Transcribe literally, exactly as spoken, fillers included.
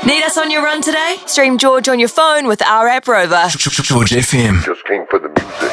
Need us on your run today? Stream George on your phone with our app Rover. George F M. Just came for the music.